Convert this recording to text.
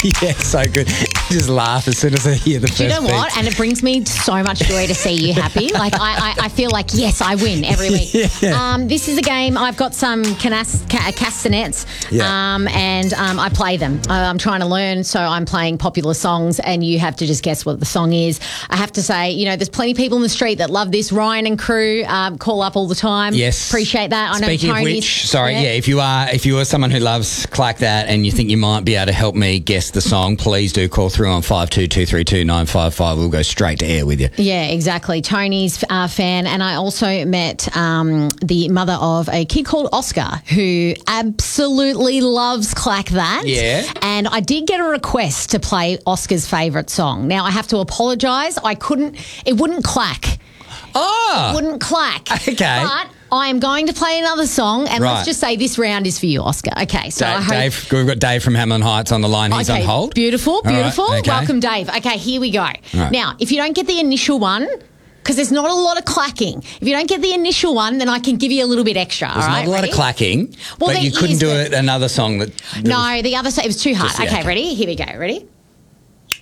Yeah, so good. Just laugh as soon as I hear the first Do you know beat. what? And it brings me so much joy to see you happy. Like, I feel like, yes, I win every week. Yeah. This is a game. I've got some castanets, and I play them. I'm trying to learn, so I'm playing popular songs, and you have to just guess what the song is. I have to say, there's plenty of people in the street that love this. Ryan and crew call up all the time. Yes. Appreciate that. I know Speaking Tony's. of which, if you are someone who loves Clack That and you think you might be able to help me guess the song, please do call through on 52232955. We'll go straight to air with you. Yeah, exactly. Tony's a fan, and I also met the mother of a kid called Oscar who absolutely loves Clack That. Yeah. And I did get a request to play Oscar's favourite song. Now, I have to apologise. It wouldn't clack. Oh! It wouldn't clack. Okay. But I am going to play another song, and Right. let's just say this round is for you, Oscar. Okay, so I hope... Dave, we've got Dave from Hamlin Heights on the line. He's on hold. Beautiful. All right, okay. Welcome, Dave. Okay, here we go. Right. Now, if you don't get the initial one, because there's not a lot of clacking, if you don't get the initial one, then I can give you a little bit extra. There's all right, not a lot ready? of clacking, Well, but you there couldn't is, do but- it another song that... No, the other side, it was too hard. Yeah, Okay, okay. ready? Here we go. Ready?